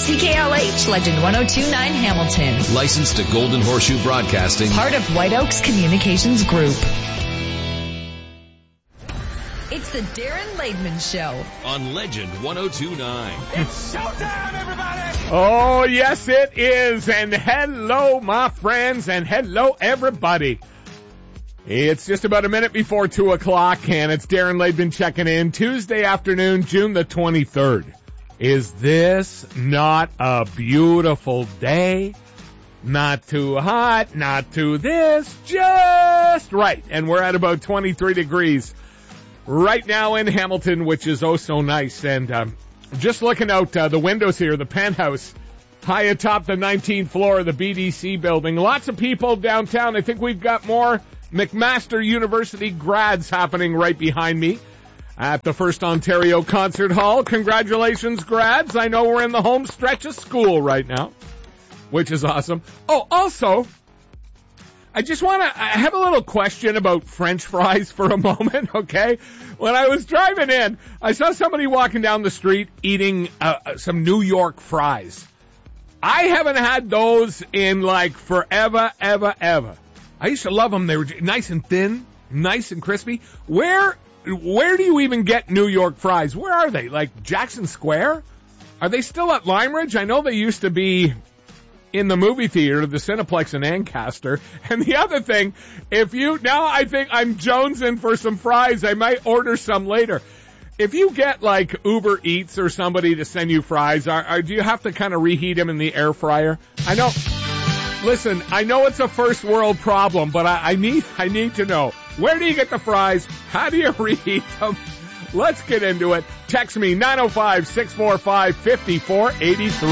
KCKLH, Legend 102.9 Hamilton. Licensed to Golden Horseshoe Broadcasting. Part of White Oaks Communications Group. It's the Darren Laidman Show On Legend 102.9. It's showtime, everybody! Oh, yes, it is. And hello, my friends, and hello, everybody. It's just about a minute before 2 o'clock, and it's Darren Laidman checking in. Tuesday afternoon, June the 23rd. Is this not a beautiful day? Not too hot, not too this, just right. And we're at about 23 degrees right now in Hamilton, which is oh so nice. And just looking out the windows here, the penthouse high atop the 19th floor of the BDC building. Lots of people downtown. I think we've got more McMaster University grads happening right behind me at the First Ontario Concert Hall. Congratulations, grads. I know we're in the home stretch of school right now, which is awesome. Oh, also, I have a little question about French fries for a moment, okay? When I was driving in, I saw somebody walking down the street eating some New York fries. I haven't had those in like forever, ever, ever. I used to love them. They were nice and thin, nice and crispy. Where do you even get New York fries? Where are they? Like Jackson Square? Are they still at Lime Ridge? I know they used to be in the movie theater, the Cineplex in Ancaster. And the other thing, now I think I'm jonesing for some fries. I might order some later. If you get like Uber Eats or somebody to send you fries, do you have to kind of reheat them in the air fryer? I know. Listen, I know it's a first world problem, but I need to know. Where do you get the fries? How do you reheat them? Let's get into it. Text me 905-645-5483.